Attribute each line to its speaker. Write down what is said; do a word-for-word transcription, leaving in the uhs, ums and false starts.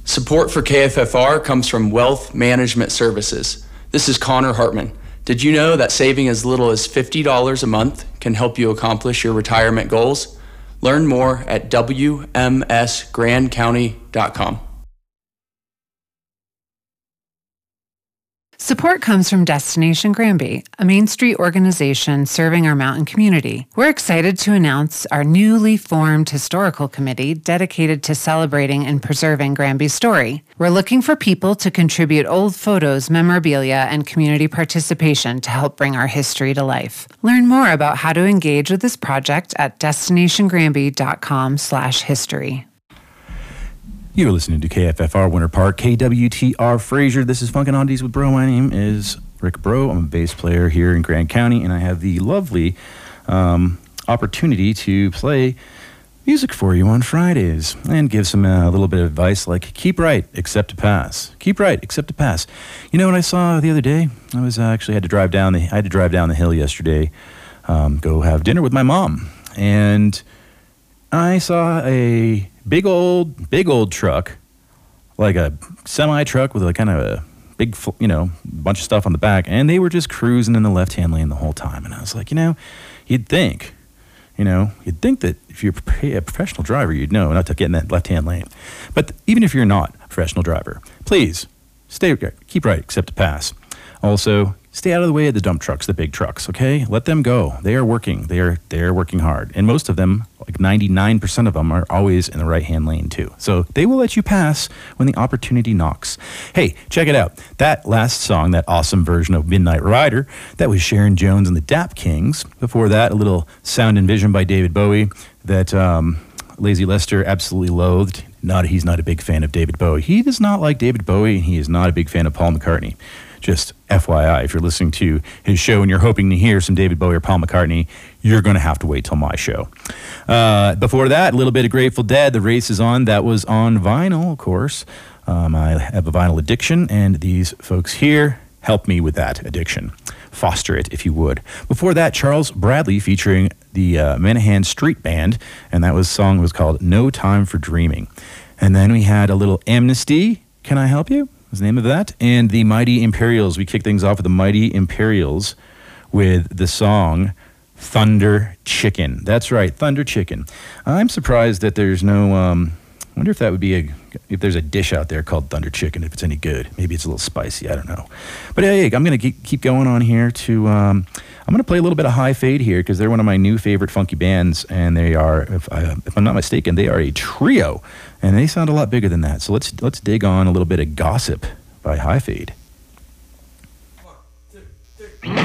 Speaker 1: Support for K F F R comes from Wealth Management Services. This is Connor Hartman. Did you know that saving as little as fifty dollars a month can help you accomplish your retirement goals? Learn more at W M S grand county dot com.
Speaker 2: Support comes from Destination Granby, a Main Street organization serving our mountain community. We're excited to announce our newly formed historical committee dedicated to celebrating and preserving Granby's story. We're looking for people to contribute old photos, memorabilia, and community participation to help bring our history to life. Learn more about how to engage with this project at destination granby dot com slash history.
Speaker 3: You're listening to K F F R Winter Park, K W T R Fraser. This is Funkin' Oddities with Bro. My name is Rick Bro. I'm a bass player here in Grand County, and I have the lovely um, opportunity to play music for you on Fridays and give some a uh, little bit of advice like keep right, accept to pass. Keep right, accept to pass. You know what I saw the other day? I was uh, actually had to drive down the I had to drive down the hill yesterday, um, go have dinner with my mom, and I saw a big old, big old truck, like a semi truck with a kind of a big, you know, bunch of stuff on the back, and they were just cruising in the left-hand lane the whole time. And I was like, you know, you'd think, you know, you'd think that if you're a professional driver, you'd know not to get in that left-hand lane. But even if you're not a professional driver, please stay, keep right, accept to pass. Also, stay out of the way of the dump trucks, the big trucks, okay? Let them go. They are working. They are they are working hard. And most of them, like ninety-nine percent of them, are always in the right-hand lane, too. So they will let you pass when the opportunity knocks. Hey, check it out. That last song, that awesome version of Midnight Rider, that was Sharon Jones and the Dap Kings. Before that, a little Sound and Vision by David Bowie that um, Lazy Lester absolutely loathed. Not, he's not a big fan of David Bowie. He does not like David Bowie, and he is not a big fan of Paul McCartney. Just F Y I, if you're listening to his show and you're hoping to hear some David Bowie or Paul McCartney, you're going to have to wait till my show. Uh, before that, a little bit of Grateful Dead. The Race is On. That was on vinyl, of course. Um, I have a vinyl addiction, and these folks here help me with that addiction. Foster it, if you would. Before that, Charles Bradley featuring the uh, Menahan Street Band, and that was song was called No Time for Dreaming. And then we had a little Amnesty. Can I help you? Was the name of that, and the Mighty Imperials. We kick things off with the Mighty Imperials with the song Thunder Chicken. That's right, Thunder Chicken. I'm surprised that there's no, um, I wonder if that would be a, if there's a dish out there called Thunder Chicken, if it's any good. Maybe it's a little spicy, I don't know. But hey, I'm going to keep going on here to, um, I'm going to play a little bit of High Fade here because they're one of my new favorite funky bands, and they are, if, I, if I'm not mistaken, they are a trio. And they sound a lot bigger than that. So let's let's dig on a little bit of Gossip by High Fade. One, two, three.